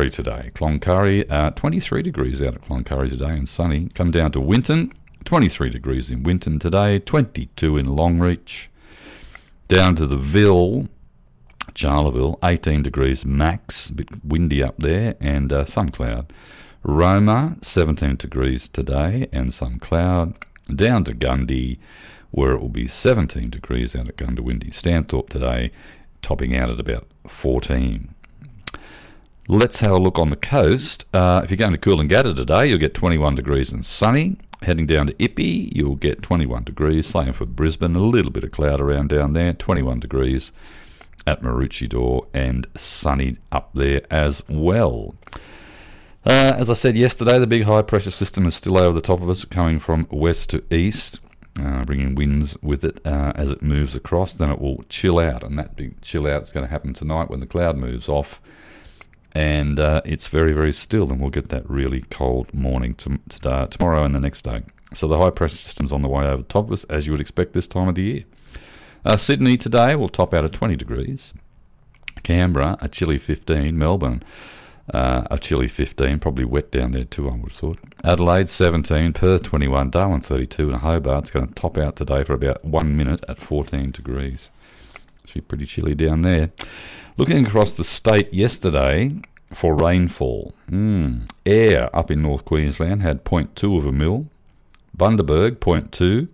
Cloncurry today. Cloncurry, 23 degrees out at Cloncurry today and sunny. Come down to Winton, 23 degrees in Winton today, 22 in Longreach. Down to the Ville, Charleville, 18 degrees max, a bit windy up there, and some cloud. Roma, 17 degrees today and some cloud. Down to Gundy, where it will be 17 degrees out at Goondiwindi. Stanthorpe today, topping out at about 14. Let's have a look on the coast. If you're going to Coolangatta today, you'll get 21 degrees and sunny. Heading down to Ippy, you'll get 21 degrees. Same for Brisbane, a little bit of cloud around down there, 21 degrees at Maroochydore and sunny up there as well. As I said yesterday, the big high pressure system is still over the top of us, coming from west to east, bringing winds with it as it moves across. Then it will chill out, and that big chill out is going to happen tonight when the cloud moves off. And it's very, very still, and we'll get that really cold morning tomorrow and the next day. So the high pressure system's on the way over the top of us, as you would expect this time of the year. Sydney today will top out at 20 degrees. Canberra, a chilly 15. Melbourne, a chilly 15. Probably wet down there too, I would have thought. Adelaide, 17. Perth, 21. Darwin, 32. And Hobart's going to top out today for about 1 minute at 14 degrees. It's pretty chilly down there. Looking across the state yesterday for rainfall, Ayr up in North Queensland had 0.2 of a mil. Bundaberg, 0.2.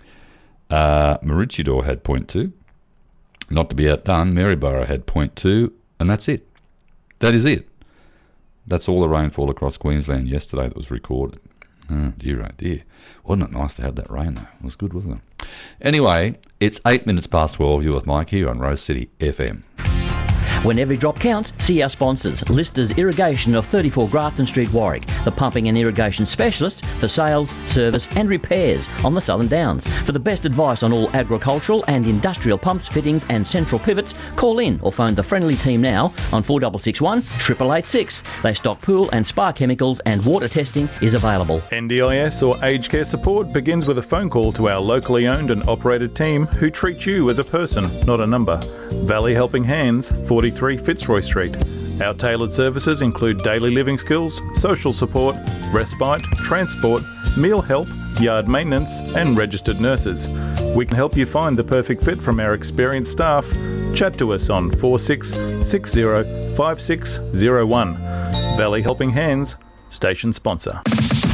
Maroochydore had 0.2. Not to be outdone, Maryborough had 0.2, and that's it. That is it. That's all the rainfall across Queensland yesterday that was recorded. Oh dear. Wasn't it nice to have that rain, though? It was good, wasn't it? Anyway, it's 8 minutes past 12. You're with Mike here on Rose City FM. When every drop counts, see our sponsors. Listers Irrigation of 34 Grafton Street, Warwick, the pumping and irrigation specialist for sales, service and repairs on the Southern Downs. For the best advice on all agricultural and industrial pumps, fittings and central pivots, call in or phone the friendly team now on 4661 8886. They stock pool and spa chemicals, and water testing is available. NDIS or aged care support begins with a phone call to our locally owned and operated team who treat you as a person, not a number. Valley Helping Hands, 43 Fitzroy Street. Our tailored services include daily living skills, social support, respite, transport, meal help, yard maintenance and registered nurses. We can help you find the perfect fit from our experienced staff. Chat to us on 4660 5601. Valley Helping Hands, station sponsor.